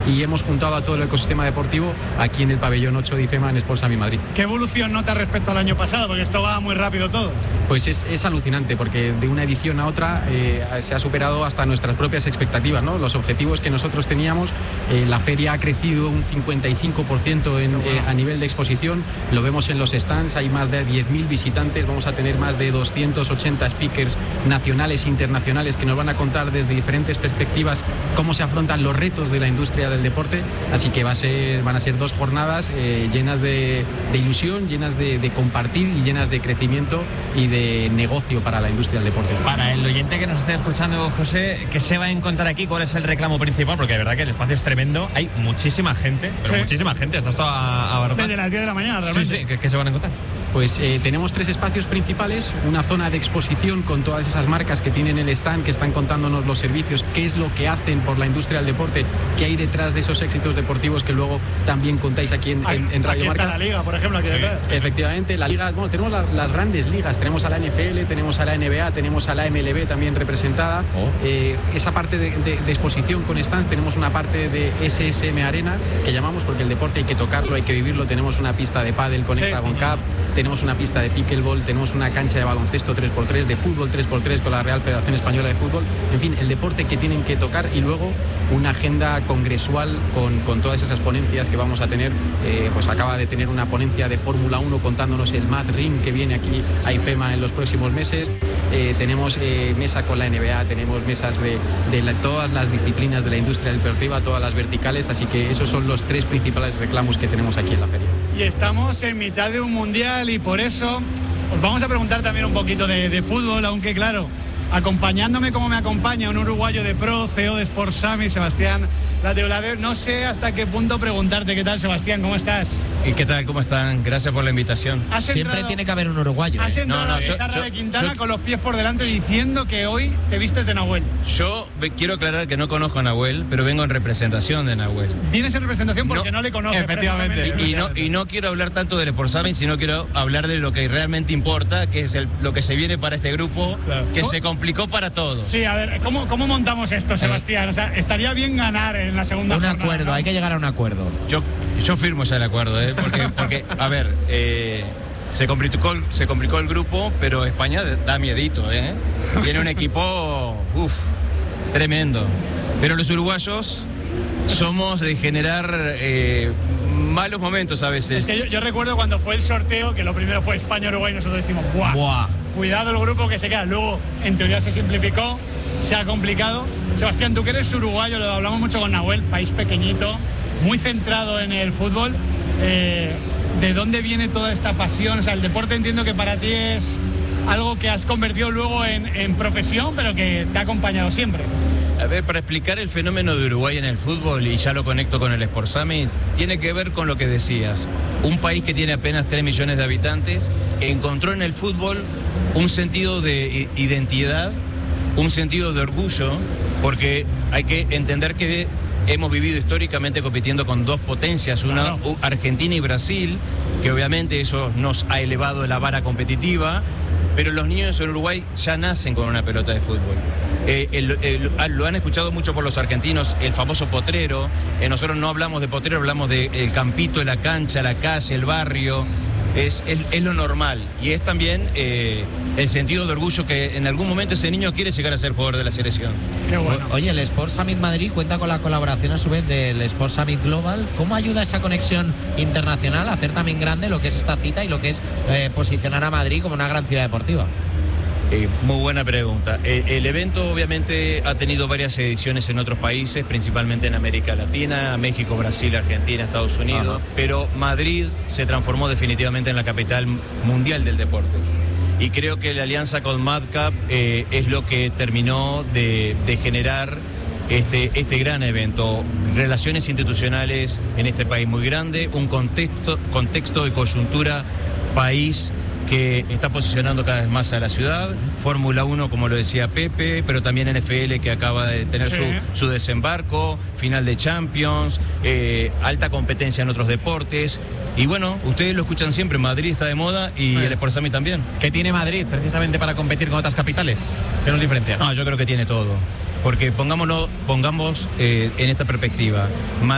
y hemos juntado a todo el ecosistema deportivo aquí en el pabellón 8 de IFEMA en Sport Summit Madrid. ¿Qué evolución nota respecto al año pasado? Porque esto va muy rápido todo. Pues es alucinante, porque de una edición a otra se ha superado hasta nuestras propias expectativas, ¿no? Los objetivos que nosotros teníamos, la feria ha crecido un 55% a nivel de exposición, lo vemos en los stands, hay más de 10.000 visitantes, vamos a tener más de 280 speakers nacionales e internacionales que nos van a contar desde diferentes perspectivas cómo se afrontan los retos de la industria del deporte, así que van a ser 2 jornadas llenas de ilusión, llenas de compartir y llenas de crecimiento y de negocio para la industria del deporte. Para el oyente que nos esté escuchando, José, ¿qué se va a encontrar aquí? ¿Cuál es el reclamo principal? Porque de verdad que el espacio es tremendo, hay muchísima gente, pero sí, muchísima gente, estás todo a desde las 10 de la mañana, realmente. Sí, ¿qué se van a encontrar? Pues tenemos 3 espacios principales, una zona de exposición con todas esas marcas que tienen el stand, que están contándonos los servicios, qué es lo que hacen por la industria del deporte, qué hay detrás de esos éxitos deportivos que luego también contáis aquí en Radio Marca. Aquí está la Liga, por ejemplo, aquí detrás. Efectivamente, la Liga, bueno, tenemos las grandes ligas, tenemos a la NFL, tenemos a la NBA, tenemos a la MLB también representada. Esa parte de exposición con stands, tenemos una parte de SSM Arena, que llamamos, porque el deporte hay que tocarlo, hay que vivirlo, tenemos una pista de pádel con Hexagon Cup, tenemos una pista de pickleball, tenemos una cancha de baloncesto 3x3, de fútbol 3x3 con la Real Federación Española de Fútbol, en fin, el deporte que tienen que tocar, y luego una agenda congresual con todas esas ponencias que vamos a tener. Pues acaba de tener una ponencia de Fórmula 1 contándonos el Mad Ring que viene aquí a IFEMA en los próximos meses. Tenemos mesa con la NBA, tenemos mesas de todas las disciplinas de la industria deportiva, todas las verticales, así que esos son los 3 principales reclamos que tenemos aquí en la feria. Y estamos en mitad de un mundial y por eso os vamos a preguntar también un poquito de fútbol, aunque claro, acompañándome como me acompaña un uruguayo de Pro, CEO de Sport Summit, Sebastián Latteulade, no sé hasta qué punto preguntarte. ¿Qué tal, Sebastián? ¿Cómo estás? ¿Y qué tal? ¿Cómo están? Gracias por la invitación. Siempre tiene que haber un uruguayo. Has entrado a la guitarra de Quintana con los pies por delante diciendo que hoy te vistes de Nahuel. Yo quiero aclarar que no conozco a Nahuel, pero vengo en representación de Nahuel. Vienes en representación porque no le conoces. Efectivamente. Y no quiero hablar tanto del Sport Summit, sino quiero hablar de lo que realmente importa, que es lo que se viene para este grupo, que se complicó para todos. Sí, a ver, ¿cómo montamos esto, Sebastián? O sea, estaría bien ganar en la segunda jornada. Un acuerdo, ¿no? Hay que llegar a un acuerdo. Yo firmo ya el acuerdo, porque a ver, se complicó el grupo, pero España da miedito, Tiene un equipo, tremendo. Pero los uruguayos somos de generar malos momentos a veces. Es que yo recuerdo cuando fue el sorteo, que lo primero fue España-Uruguay, y nosotros decimos, ¡buah! Cuidado el grupo que se queda. Luego, en teoría se simplificó, se ha complicado. Sebastián, tú que eres uruguayo, lo hablamos mucho con Nahuel, país pequeñito, muy centrado en el fútbol. ¿De dónde viene toda esta pasión? O sea, el deporte entiendo que para ti es algo que has convertido luego en profesión, pero que te ha acompañado siempre. A ver, para explicar el fenómeno de Uruguay en el fútbol, y ya lo conecto con el Sport Summit, tiene que ver con lo que decías. Un país que tiene apenas 3 millones de habitantes encontró en el fútbol un sentido de identidad, un sentido de orgullo, porque hay que entender que hemos vivido históricamente compitiendo con 2 potencias, una Argentina y Brasil, que obviamente eso nos ha elevado la vara competitiva, pero los niños en Uruguay ya nacen con una pelota de fútbol. Lo han escuchado mucho por los argentinos, el famoso potrero. Nosotros no hablamos de potrero, hablamos del campito, de la cancha, la calle, el barrio. Es lo normal, y es también el sentido de orgullo que en algún momento ese niño quiere llegar a ser jugador de la selección. Qué bueno. Oye, el Sport Summit Madrid cuenta con la colaboración a su vez del Sport Summit Global. ¿Cómo ayuda esa conexión internacional a hacer también grande lo que es esta cita y lo que es posicionar a Madrid como una gran ciudad deportiva? Muy buena pregunta. El evento obviamente ha tenido varias ediciones en otros países, principalmente en América Latina, México, Brasil, Argentina, Estados Unidos, pero Madrid se transformó definitivamente en la capital mundial del deporte. Y creo que la alianza con MadCap es lo que terminó de generar este gran evento. Relaciones institucionales en este país muy grande, un contexto de coyuntura país que está posicionando cada vez más a la ciudad, Fórmula 1, como lo decía Pepe, pero también NFL, que acaba de tener su desembarco, final de Champions, alta competencia en otros deportes. Y bueno, ustedes lo escuchan siempre, Madrid está de moda y el Sport Summit también. ¿Qué tiene Madrid precisamente para competir con otras capitales? ¿Qué nos diferencia? No, yo creo que tiene todo, porque pongamos en esta perspectiva.